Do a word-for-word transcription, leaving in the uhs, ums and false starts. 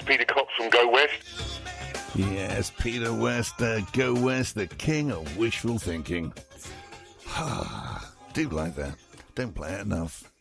Peter Cox from Go West. Yes, Peter West, uh, Go West, the king of wishful thinking. Do like that. Don't play it enough.